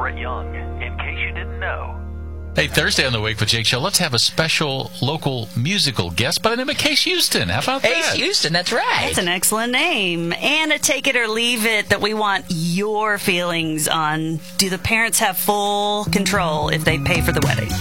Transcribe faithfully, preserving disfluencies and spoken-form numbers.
Everett Young, in case you didn't know. Hey, Thursday on the Wake with Jake show, let's have a special local musical guest by the name of Case Houston. How about that? Case Houston, that's right. That's an excellent name. And a take it or leave it that we want your feelings on. Do the parents have full control if they pay for the wedding?